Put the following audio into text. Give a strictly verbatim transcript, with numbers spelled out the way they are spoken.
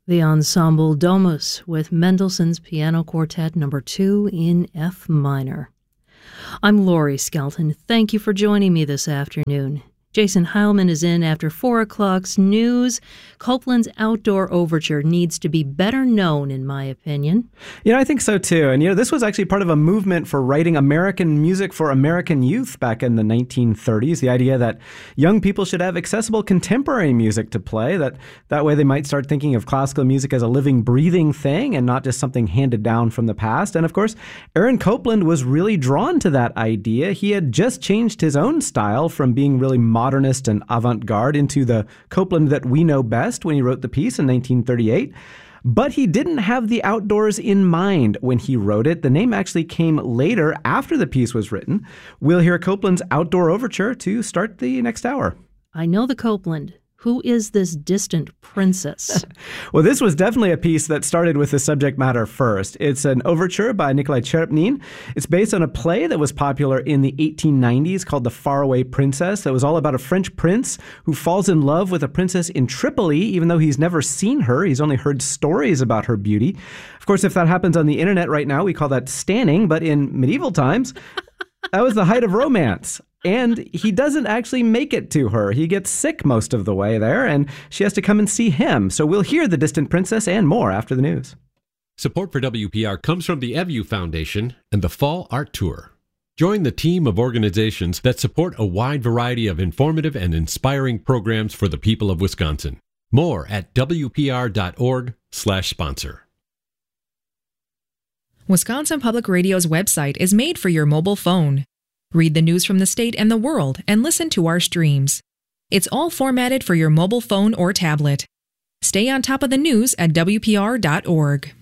The Ensemble Domus with Mendelssohn's Piano Quartet number two in F minor. I'm Laurie Skelton. Thank you for joining me this afternoon. Jason Heilman is in after four o'clock's news. Copland's Outdoor Overture needs to be better known, in my opinion. You know, I think so too. And, you know, this was actually part of a movement for writing American music for American youth back in the nineteen thirties. The idea that young people should have accessible contemporary music to play, that that way they might start thinking of classical music as a living, breathing thing and not just something handed down from the past. And of course, Aaron Copland was really drawn to that idea. He had just changed his own style from being really modern modernist and avant-garde into the Copland that we know best when he wrote the piece in nineteen thirty-eight. But he didn't have the outdoors in mind when he wrote it. The name actually came later, after the piece was written. We'll hear Copland's Outdoor Overture to start the next hour. I know the Copland. Who is this distant princess? Well, this was definitely a piece that started with the subject matter first. It's an overture by Nikolai Cherepnin. It's based on a play that was popular in the eighteen nineties called The Faraway Princess. That was all about a French prince who falls in love with a princess in Tripoli, even though he's never seen her. He's only heard stories about her beauty. Of course, if that happens on the internet right now, we call that stanning. But in medieval times, that was the height of romance. And he doesn't actually make it to her. He gets sick most of the way there, and she has to come and see him. So we'll hear The Distant Princess and more after the news. Support for W P R comes from the EVU Foundation and the Fall Art Tour. Join the team of organizations that support a wide variety of informative and inspiring programs for the people of Wisconsin. More at W P R dot org slash sponsor. Wisconsin Public Radio's website is made for your mobile phone. Read the news from the state and the world and listen to our streams. It's all formatted for your mobile phone or tablet. Stay on top of the news at W P R dot org.